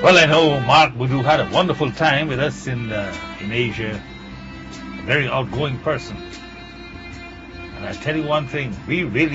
Well, I know Mark Boudou had a wonderful time with us in Asia. A very outgoing person. And I tell you one thing, we really